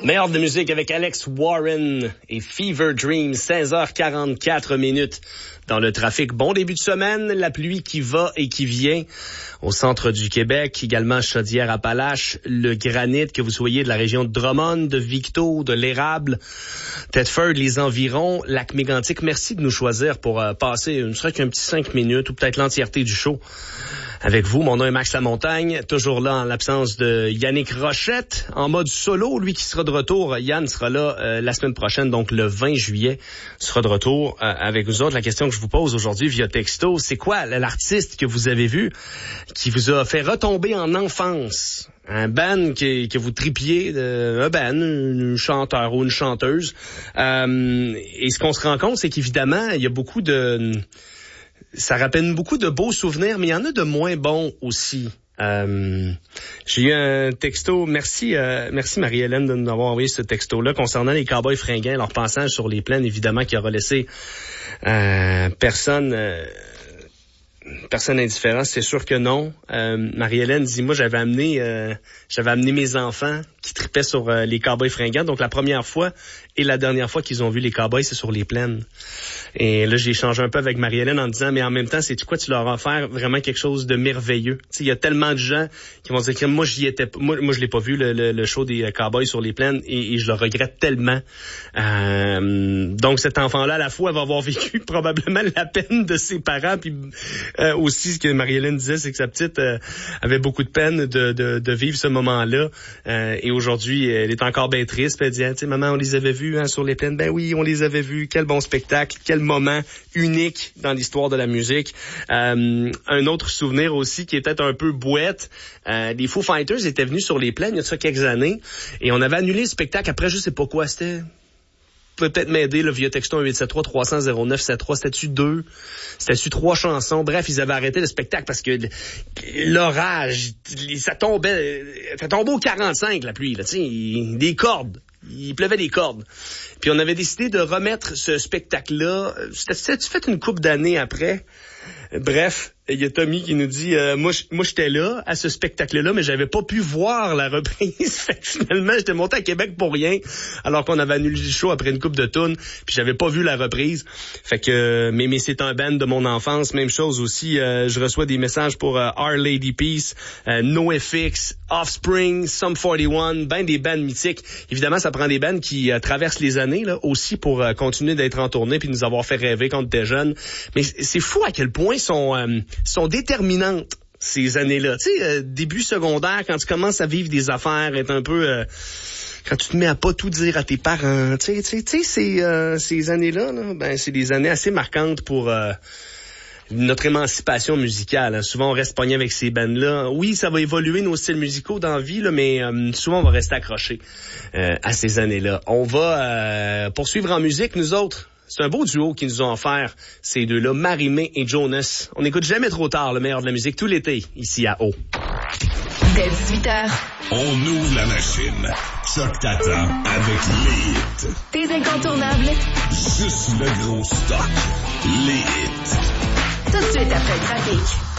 Meilleur de musique avec Alex Warren et Fever Dream, 16h44 minutes dans le trafic. Bon début de semaine, la pluie qui va et qui vient au centre du Québec, également Chaudière-Appalaches, le granit, que vous soyez de la région de Drummond, de Victo, de l'Érable, Thetford, les environs, Lac-Mégantic. Merci de nous choisir pour passer, ne serait-ce qu'un petit 5 minutes ou peut-être l'entièreté du show avec vous. Mon nom est Max Lamontagne, toujours là en l'absence de Yannick Rochette, en mode solo, lui qui sera de retour. Yann sera là la semaine prochaine, donc le 20 juillet, sera de retour avec nous autres. La question que je vous pose aujourd'hui via texto, c'est quoi l'artiste que vous avez vu qui vous a fait retomber en enfance? Un band que vous tripiez, un band, un chanteur ou une chanteuse. Et ce qu'on se rend compte, c'est qu'évidemment, il y a beaucoup de... Ça rappelle beaucoup de beaux souvenirs, mais il y en a de moins bons aussi. J'ai eu un texto, merci Marie-Hélène de nous avoir envoyé ce texto-là concernant les Cowboys fringants, leur passage sur les plaines, évidemment, qui aura laissé personne indifférent, c'est sûr que non. Marie-Hélène dit, moi j'avais amené mes enfants qui tripaient sur les Cowboys fringants, donc la première fois et la dernière fois qu'ils ont vu les Cowboys, c'est sur les plaines. Et là, j'ai échangé un peu avec Marie-Hélène en disant, mais en même temps, c'est quoi, tu leur as offert vraiment quelque chose de merveilleux. Tu sais, il y a tellement de gens qui vont dire que moi, je l'ai pas vu, le show des Cowboys sur les plaines, et je le regrette tellement. Donc, cet enfant-là, à la fois, va avoir vécu probablement la peine de ses parents, puis aussi, ce que Marie-Hélène disait, c'est que sa petite avait beaucoup de peine de vivre ce moment-là. Et aujourd'hui, elle est encore bien triste, puis elle dit, tu sais, maman, on les avait vus sur les plaines. Ben oui, on les avait vus. Quel bon spectacle, quel moment unique dans l'histoire de la musique. Un autre souvenir aussi qui était un peu bouette, les Foo Fighters étaient venus sur les plaines il y a de ça quelques années, et on avait annulé le spectacle après, je sais pas quoi, c'était... Peut-être m'aider, le via texto 1-873-300-0973. C'était-tu 2? C'était-tu 3 chansons? Bref, ils avaient arrêté le spectacle parce que l'orage, ça tombait au 45, la pluie, là, tu sais, des cordes. Il pleuvait des cordes. Puis on avait décidé de remettre ce spectacle-là. C'était fait une couple d'années après. Bref, il y a Tommy qui nous dit, moi j'étais là à ce spectacle-là, mais j'avais pas pu voir la reprise. Fait que finalement, j'étais monté à Québec pour rien, alors qu'on avait annulé le show après une couple de tunes, puis j'avais pas vu la reprise. Fait que, mais c'est un band de mon enfance. Même chose aussi, je reçois des messages pour Our Lady Peace, NoFX, Offspring, Sum 41, ben des bands mythiques. Évidemment, ça prend des bands qui traversent les années là aussi pour continuer d'être en tournée puis nous avoir fait rêver quand on était jeunes. Mais c'est fou à quel point sont déterminantes ces années-là. Tu sais, début secondaire, quand tu commences à vivre des affaires, être un peu... quand tu te mets à pas tout dire à tes parents, tu sais, ces années-là, là, ben c'est des années assez marquantes pour notre émancipation musicale. Hein. Souvent, on reste pogné avec ces bands-là. Oui, ça va évoluer nos styles musicaux dans la vie, là, mais souvent, on va rester accroché à ces années-là. On va poursuivre en musique, nous autres. C'est un beau duo qu'ils nous ont offert, ces deux-là, Marie-Mé et Jonas. On n'écoute jamais trop tard le meilleur de la musique tout l'été, ici à Haut. Dès 18h, on ouvre la machine. Choc t'attend avec les hits. Tes incontournables. Juste le gros stock. Les hits. Tout de suite après le trafic.